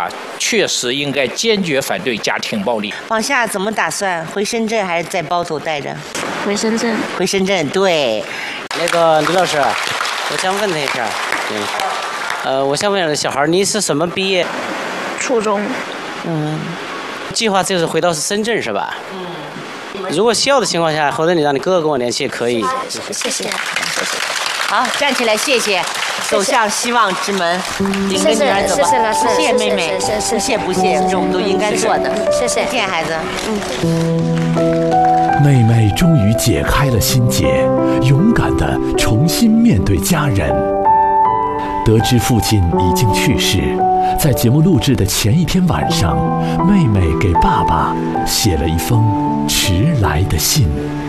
确实应该坚决反对家庭暴力。 往下怎么打算？回深圳还是在包头待着？ 回深圳。 回深圳，对。 那个李老师，我想问他一下，我想问小孩，你是什么毕业？ 初中。 计划就是回到深圳是吧？如果需要的情况下，或者你让你哥哥跟我联系也可以。 谢谢。 好，站起来，谢谢。走向希望之门，领着女儿走吧。 谢谢老师， 谢谢妹妹，不谢，这我们都应该做的。 谢谢， 见孩子。 妹妹终于解开了心结，勇敢地重新面对家人。得知父亲已经去世，在节目录制的前一天晚上，妹妹给爸爸写了一封迟来的信。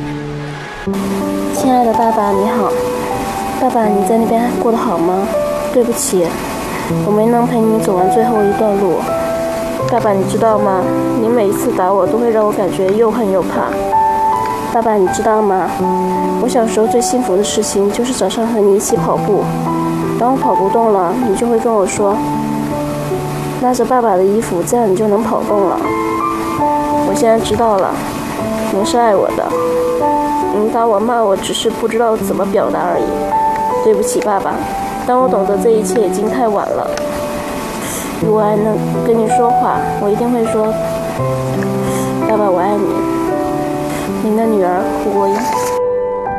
亲爱的爸爸，你好。爸爸，你在那边过得好吗？对不起，我没能陪你走完最后一段路。爸爸，你知道吗？你每一次打我都会让我感觉又恨又怕。爸爸，你知道吗？我小时候最幸福的事情就是早上和你一起跑步。当我跑不动了，你就会跟我说，拉着爸爸的衣服，这样你就能跑动了。我现在知道了，您是爱我的。您打我骂我只是不知道怎么表达而已。对不起，爸爸。当我懂得这一切已经太晚了。如果还能跟你说话，我一定会说，爸爸，我爱你。您的女儿胡国英。